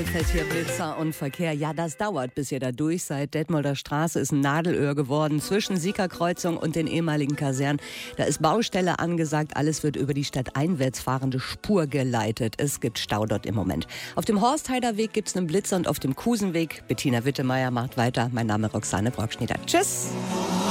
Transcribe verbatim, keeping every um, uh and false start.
Mittelfeld hier, Blitzer und Verkehr. Ja, das dauert, bis ihr da durch seid. Detmolder Straße ist ein Nadelöhr geworden zwischen Siegerkreuzung und den ehemaligen Kasernen. Da ist Baustelle angesagt. Alles wird über die stadteinwärts fahrende Spur geleitet. Es gibt Stau dort im Moment. Auf dem Horstheider Weg gibt's einen Blitzer und auf dem Kusenweg. Bettina Wittemeier macht weiter. Mein Name ist Roxane Brockschneider. Tschüss!